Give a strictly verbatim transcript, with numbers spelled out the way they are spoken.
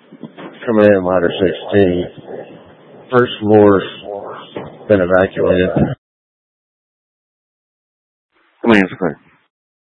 Coming in ladder sixteen. First floor's been evacuated. Come in, clear.